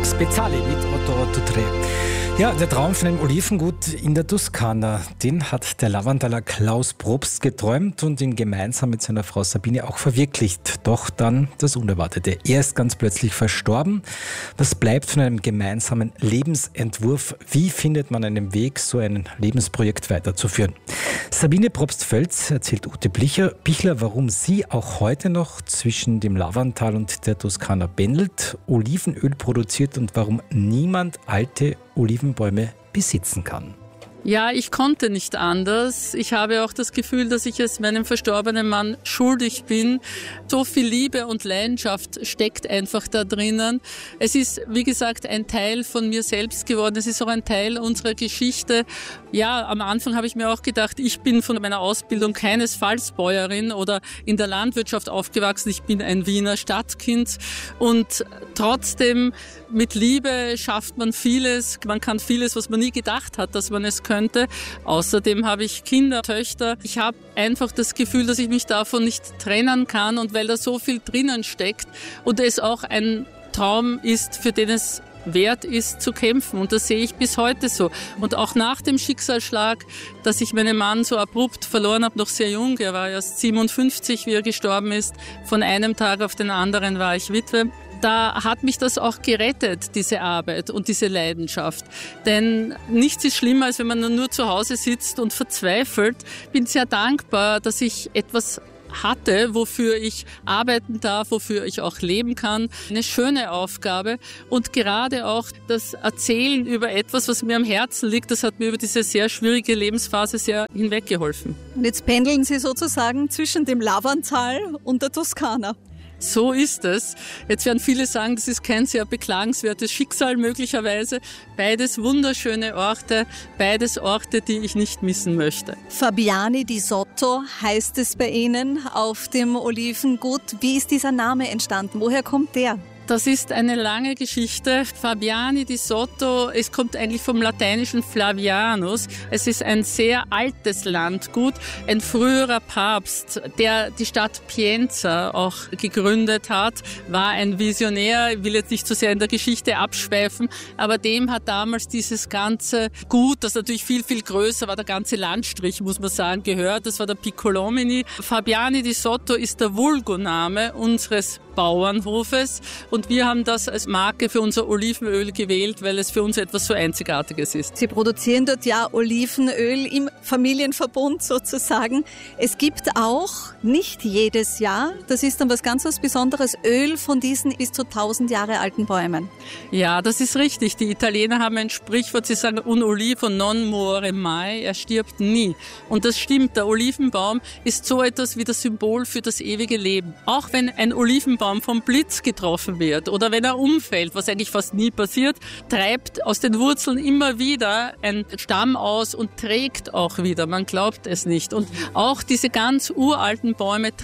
Speziale mit Otto Dutré. Ja, der Traum von einem Olivengut in der Toskana, den hat der Lavandaler Klaus Probst geträumt und ihn gemeinsam mit seiner Frau Sabine auch verwirklicht. Doch dann das Unerwartete. Er ist ganz plötzlich verstorben. Was bleibt von einem gemeinsamen Lebensentwurf? Wie findet man einen Weg, so ein Lebensprojekt weiterzuführen? Sabine Probst-Völz erzählt Ute Bichler, warum sie auch heute noch zwischen dem Lavantal und der Toskana pendelt, Olivenöl produziert und warum niemand alte Olivenbäume besitzen kann. Ja, ich konnte nicht anders. Ich habe auch das Gefühl, dass ich es meinem verstorbenen Mann schuldig bin. So viel Liebe und Leidenschaft steckt einfach da drinnen. Es ist, wie gesagt, ein Teil von mir selbst geworden. Es ist auch ein Teil unserer Geschichte. Ja, am Anfang habe ich mir auch gedacht, ich bin von meiner Ausbildung keinesfalls Bäuerin oder in der Landwirtschaft aufgewachsen. Ich bin ein Wiener Stadtkind und trotzdem mit Liebe schafft man vieles. Man kann vieles, was man nie gedacht hat, dass man es könnte. Außerdem habe ich Kinder, Töchter. Ich habe einfach das Gefühl, dass ich mich davon nicht trennen kann und weil da so viel drinnen steckt und es auch ein Traum ist, für den es wert ist zu kämpfen. Und das sehe ich bis heute so. Und auch nach dem Schicksalsschlag, dass ich meinen Mann so abrupt verloren habe, noch sehr jung, er war erst 57, wie er gestorben ist, von einem Tag auf den anderen war ich Witwe. Da hat mich das auch gerettet, diese Arbeit und diese Leidenschaft. Denn nichts ist schlimmer, als wenn man nur zu Hause sitzt und verzweifelt. Ich bin sehr dankbar, dass ich etwas hatte, wofür ich arbeiten darf, wofür ich auch leben kann. Eine schöne Aufgabe und gerade auch das Erzählen über etwas, was mir am Herzen liegt, das hat mir über diese sehr schwierige Lebensphase sehr hinweggeholfen. Und jetzt pendeln Sie sozusagen zwischen dem Lavantal und der Toskana. So ist es. Jetzt werden viele sagen, das ist kein sehr beklagenswertes Schicksal möglicherweise. Beides wunderschöne Orte, beides Orte, die ich nicht missen möchte. Fabiani di Sotto heißt es bei Ihnen auf dem Olivengut. Wie ist dieser Name entstanden? Woher kommt der? Das ist eine lange Geschichte. Fabiani di Sotto, es kommt eigentlich vom lateinischen Flavianus. Es ist ein sehr altes Landgut. Ein früherer Papst, der die Stadt Pienza auch gegründet hat, war ein Visionär. Ich will jetzt nicht so sehr in der Geschichte abschweifen, aber dem hat damals dieses ganze Gut, das natürlich viel, viel größer war, der ganze Landstrich, muss man sagen, gehört. Das war der Piccolomini. Fabiani di Sotto ist der Vulgoname unseres Bauernhofes und wir haben das als Marke für unser Olivenöl gewählt, weil es für uns etwas so Einzigartiges ist. Sie produzieren dort ja Olivenöl im Familienverbund sozusagen. Es gibt auch nicht jedes Jahr, das ist dann was ganz was Besonderes, Öl von diesen bis zu 1000 Jahre alten Bäumen. Ja, das ist richtig. Die Italiener haben ein Sprichwort, sie sagen un olivo non muore mai, er stirbt nie. Und das stimmt, der Olivenbaum ist so etwas wie das Symbol für das ewige Leben. Auch wenn ein Olivenbaum vom Blitz getroffen wird oder wenn er umfällt, was eigentlich fast nie passiert, treibt aus den Wurzeln immer wieder ein Stamm aus und trägt auch wieder. Man glaubt es nicht. Und auch diese ganz uralten Bäume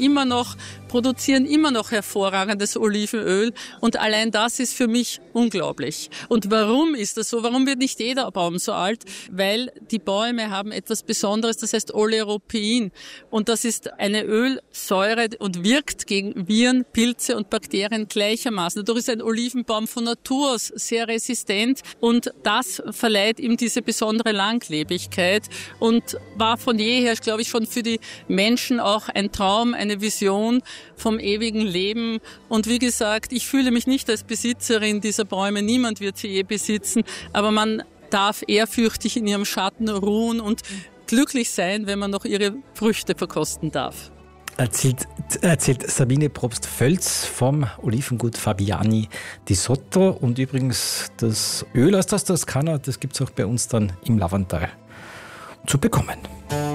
produzieren immer noch hervorragendes Olivenöl und allein das ist für mich unglaublich. Und warum ist das so? Warum wird nicht jeder Baum so alt? Weil die Bäume haben etwas Besonderes, das heißt Oleuropein und das ist eine Ölsäure und wirkt gegen Viren, Pilze und Bakterien gleichermaßen. Dadurch ist ein Olivenbaum von Natur aus sehr resistent und das verleiht ihm diese besondere Langlebigkeit und war von jeher, glaube ich, schon für die Menschen auch ein Traum, eine Vision vom ewigen Leben. Und wie gesagt, ich fühle mich nicht als Besitzerin dieser Bäume. Niemand wird sie je besitzen, aber man darf ehrfürchtig in ihrem Schatten ruhen und glücklich sein, wenn man noch ihre Früchte verkosten darf. Erzählt Sabine Probst-Völz vom Olivengut Fabiani di Sotto. Und übrigens das Öl aus der Toskana, das gibt es auch bei uns dann im Lavantal zu bekommen.